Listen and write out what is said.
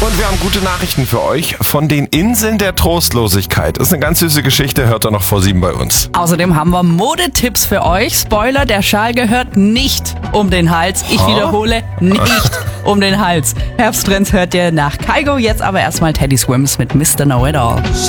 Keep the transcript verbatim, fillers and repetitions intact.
Und wir haben gute Nachrichten für euch von den Inseln der Trostlosigkeit. Ist eine ganz süße Geschichte, hört ihr noch vor sieben bei uns. Außerdem haben wir Modetipps für euch. Spoiler, der Schal gehört nicht um den Hals. Ich wiederhole, nicht um den Hals. Herbsttrends hört ihr nach Kygo. Jetzt aber erstmal Teddy Swims mit Mister Know It All.